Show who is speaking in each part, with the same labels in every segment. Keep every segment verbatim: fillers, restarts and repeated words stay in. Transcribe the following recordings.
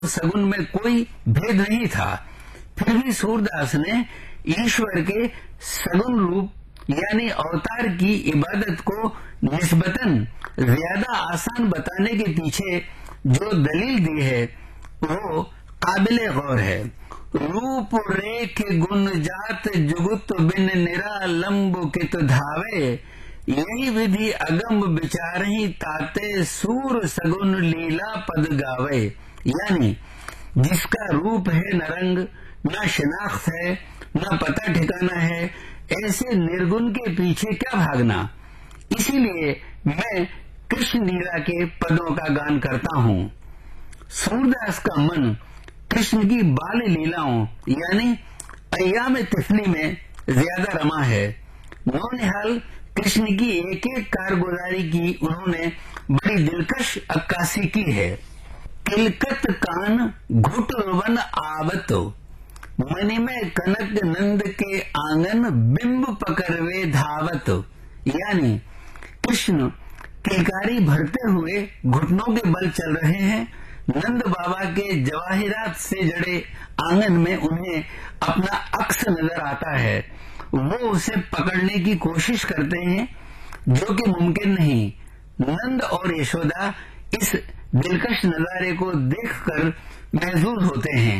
Speaker 1: सगुन में कोई भेद नहीं था। फिर भी सूरदास ने ईश्वर के सगुन रूप यानी अवतार की इबादत को निस्बतन ज्यादा आसान बताने के पीछे जो दलील दी है वो काबिले गौर है। रूप रेख गुण जात जुगुत बिन निरालंब कित धावे, यही विधि अगम विचारही ताते सूर सगुन लीला पद गावे। यानी जिसका रूप है न रंग, न शिनाख्त है, न पता ठिकाना है, ऐसे निर्गुण के पीछे क्या भागना। इसीलिए मैं कृष्ण लीला के पदों का गान करता हूँ। सूरदास का मन कृष्ण की बाल लीलाओं यानी अय्याम तिफली में ज्यादा रमा है। नौनिहाल कृष्ण की एक एक कारगुजारी की उन्होंने बड़ी दिलकश अक्कासी की है। किलकत कान घुट वन आवत, मणि में कनक नंद के आंगन बिंब पकड़वे धावत। यानी कृष्ण किलकारी भरते हुए घुटनों के बल चल रहे हैं। नंद बाबा के जवाहिरात से जड़े आंगन में उन्हें अपना अक्स नजर आता है। वो उसे पकड़ने की कोशिश करते हैं जो कि मुमकिन नहीं। नंद और यशोदा इस दिलकश नजारे को देखकर महजूज होते हैं।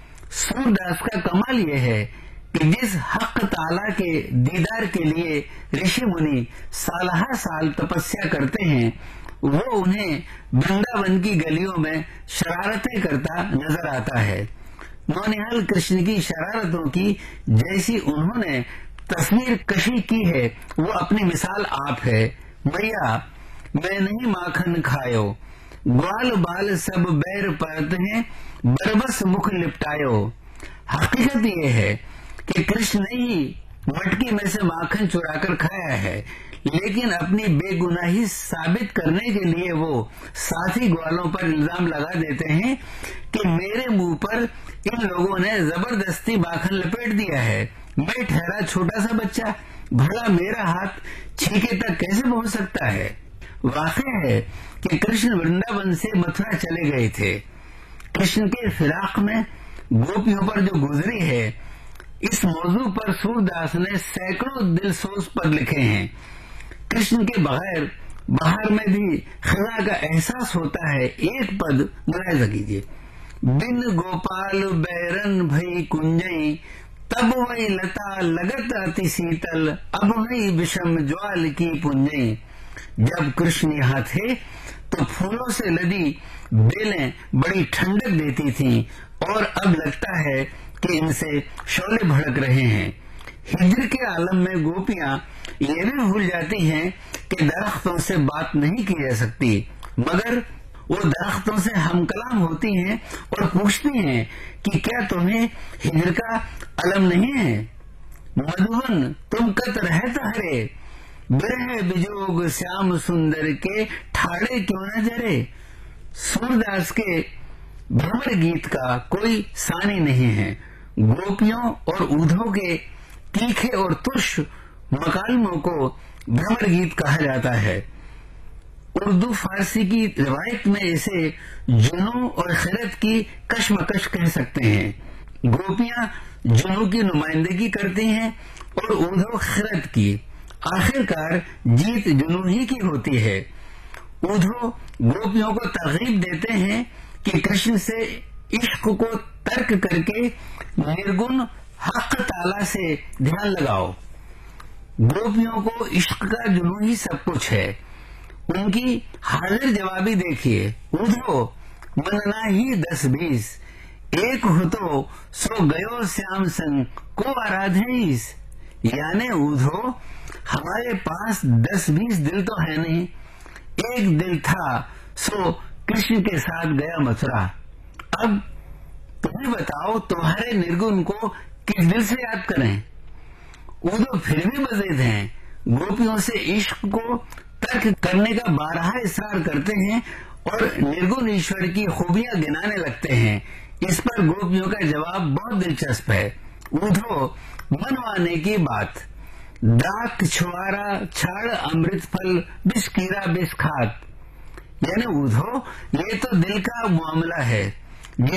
Speaker 1: सूरदास का कमाल यह है कि जिस हक ताला के दीदार के लिए ऋषि मुनि सालहा साल तपस्या करते हैं वो उन्हें वृंदावन की गलियों में शरारतें करता नजर आता है। नौनिहाल कृष्ण की शरारतों की जैसी उन्होंने तस्वीर कशी की है वो अपनी मिसाल आप है। मैया मैं नहीं माखन खायो, ग्वाल बाल सब बैर परत हैं, बरबस मुख लिपटायो। हकीकत ये है कि कृष्ण ने ही मटकी में से माखन चुराकर खाया है, लेकिन अपनी बेगुनाही साबित करने के लिए वो साथी ग्वालों पर इल्जाम लगा देते हैं कि मेरे मुंह पर इन लोगों ने जबरदस्ती माखन लपेट दिया है। मैं ठहरा छोटा सा बच्चा, भला मेरा हाथ छीके तक कैसे पहुंच सकता है। वाकई है कि कृष्ण वृंदावन से मथुरा चले गए थे। कृष्ण के फिराक में गोपियों पर जो गुजरी है, इस मौजू पर सूरदास ने सैकड़ों दिलसोज पद लिखे हैं। कृष्ण के बगैर बाहर में भी खिजा का एहसास होता है। एक पद मुलायजा कीजिए। बिन गोपाल बैरन भई कुंजई, तब वही लता लगत अति शीतल, अब वही विषम ज्वाल की पुंजई। जब कृष्ण यहाँ थे तो फूलों से लदी बेलें बड़ी ठंडक देती थीं और अब लगता है कि इनसे शोले भड़क रहे हैं। हिजर के आलम में गोपियां ये भी भूल जाती हैं कि दरख्तों से बात नहीं की जा सकती, मगर वो दरख्तों से हमकलाम होती हैं और पूछती हैं कि क्या तुम्हें हिजर का अलम नहीं है। मधुवन तुम कत रहत हरे, बिरह बिजोग श्याम सुंदर के ठाड़े क्यों न जरे। सूरदास के भ्रमर गीत का कोई सानी नहीं है। गोपियों और ऊधों के तीखे और तुष मकालमों को भ्रमर गीत कहा जाता है। उर्दू फारसी की रिवायत में इसे जुनू और खिरत की कशमकश कह सकते हैं। गोपियां जुनू की नुमाइंदगी करती हैं और ऊधो खिरत की। आखिरकार जीत जुनू ही की होती है। ऊधो गोपियों को तरगीब देते हैं कि कृष्ण से इश्क को तर्क करके निर्गुण हक ताला से ध्यान लगाओ। गोपियों को इश्क का जुनून ही सब कुछ है। उनकी हाजिर जवाबी देखिए। ऊधो मनना ही दस बीस, एक हो तो सो गयो श्याम संग को आराधीस। यानी ऊधो हमारे पास दस बीस दिल तो है नहीं, एक दिल था सो कृष्ण के साथ गया मथुरा। अब तुम्हें बताओ तुम्हारे निर्गुण को किस दिल से याद करें। ऊधो फिर भी मजीद हैं, गोपियों से इश्क को तर्क करने का बारहा इसरार करते हैं और निर्गुण ईश्वर की खूबियां गिनाने लगते हैं। इस पर गोपियों का जवाब बहुत दिलचस्प है। ऊधो मनवाने की बात, दाक छुआरा छाड़ अमृत फल बिस्कीरा बिस्खात। यानी ऊधो ये तो दिल का मामला है,